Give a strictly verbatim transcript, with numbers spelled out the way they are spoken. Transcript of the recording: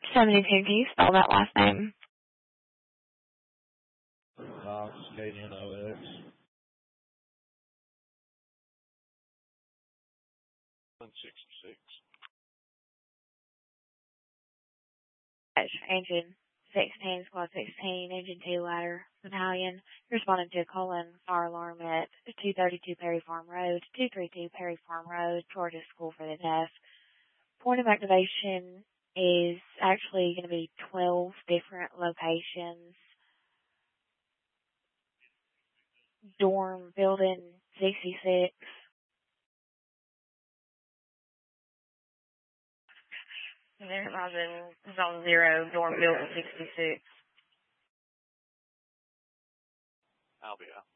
seventy-two, can you spell that last name? Knox, K N O X. one sixty-six. Engine sixteen, Squad sixteen, Engine two Ladder Battalion, responding to a call-in fire alarm at two thirty-two Perry Farm Road, two thirty-two Perry Farm Road, Georgia School for the Deaf. Point of activation is actually going to be twelve different locations. Dorm Building sixty-six. There's Robin, Zone Zero, Dorm Building sixty-six. I'll be out.